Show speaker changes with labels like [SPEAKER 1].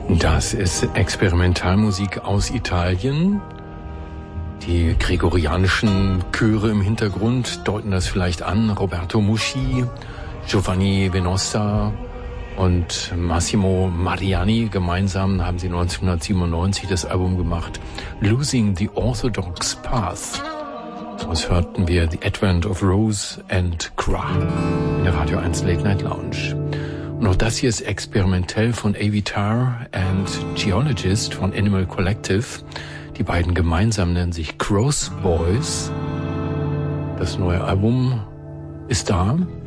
[SPEAKER 1] Das ist Experimentalmusik aus Italien. Die gregorianischen Chöre im Hintergrund deuten das vielleicht an. Roberto Muschi, Giovanni Venossa und Massimo Mariani gemeinsam haben sie 1997 das Album gemacht, Losing the Orthodox Path. Daraus hörten wir The Advent of Rose and Cra in der Radio 1 Late Night Lounge. Und auch das hier ist experimentell von Avitar and Geologist von Animal Collective. Die beiden gemeinsam nennen sich Cross Boys. Das neue Album ist da.